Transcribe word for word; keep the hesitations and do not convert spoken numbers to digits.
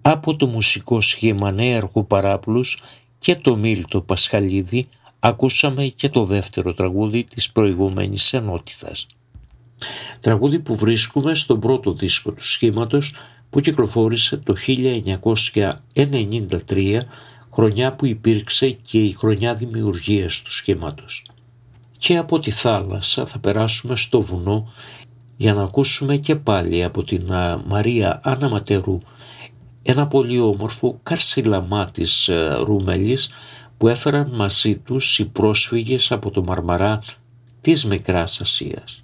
Από το μουσικό σχήμα Νέαρχου Παράπλους και το Μίλτο Πασχαλίδη ακούσαμε και το δεύτερο τραγούδι της προηγούμενης ενότητας. Τραγούδι που βρίσκουμε στον πρώτο δίσκο του σχήματος που κυκλοφόρησε το χίλια εννιακόσια ενενήντα τρία, χρονιά που υπήρξε και η χρονιά δημιουργίας του σχήματος. Και από τη θάλασσα θα περάσουμε στο βουνό για να ακούσουμε και πάλι από την Μαρία Άννα Ματερού ένα πολύ όμορφο καρσιλαμά της Ρούμελης που έφεραν μαζί τους οι πρόσφυγες από το Μαρμαρά της Μικράς Ασίας.